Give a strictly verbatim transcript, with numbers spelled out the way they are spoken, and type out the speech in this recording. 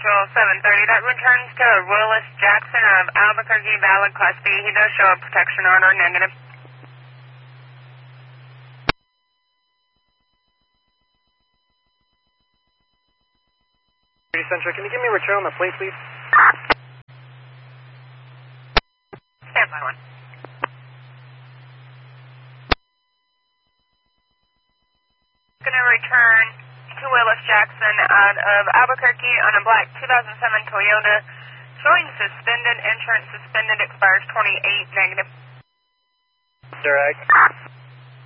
Central seven thirty. That returns to Willis Jackson of Albuquerque, valid Class B. He does show a protection order, negative. Central, can you give me a return on the plate, please? Stand by one. Going to return to Willis Jackson out of Albuquerque on a black two thousand seven Toyota, showing suspended, insurance suspended, expires twenty-eight, negative. Direct.